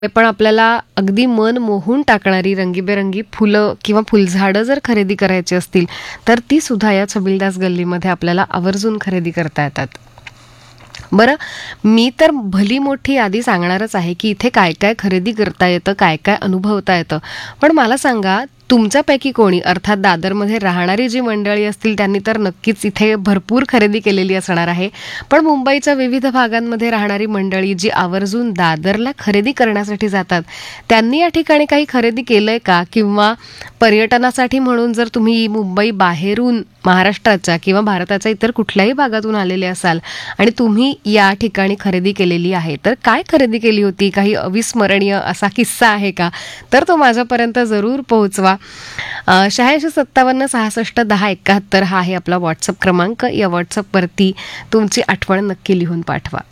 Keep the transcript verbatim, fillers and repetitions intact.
ते पण आपल्याला अगदी मन मोहून टाकणारी रंगीबेरंगी फुलं किंवा फुलझाडं जर खरेदी करायची असतील, तर ती सुद्धा या छबिलदास गल्लीमध्ये आपल्याला आवर्जून खरेदी करता येतात. बरं, मी तर भली मोठी यादी सांगणारच आहे, की इथे काय-काय खरेदी करता येतं, काय-काय अनुभवता येतं. पण मला सांगा, तुमच्यापैकी कोणी अर्थात दादरमध्ये राहणारी जी मंडळी असतील, त्यांनी तर नक्कीच इथे भरपूर खरेदी केलेली असणार आहे. पण मुंबईच्या विविध भागांमध्ये राहणारी मंडळी जी आवर्जून दादरला खरेदी करण्यासाठी जातात, त्यांनी या ठिकाणी काही खरेदी केलंय का? किंवा पर्यटनासाठी म्हणून जर तुम्ही मुंबई बाहेरून महाराष्ट्राच्या किंवा भारताच्या इतर कुठल्याही भागातून आलेले असाल आणि तुम्ही या ठिकाणी खरेदी केलेली आहे, तर काय खरेदी केली होती? काही अविस्मरणीय असा किस्सा आहे का? तर तो माझ्यापर्यंत जरूर पोहोचवा. शहाऐंशी सत्तावन्न सहासष्ट दहा एकाहत्तर हा आहे आपला व्हॉट्सअप क्रमांक. या व्हॉट्सअपवरती तुमची आठवण नक्की लिहून पाठवा.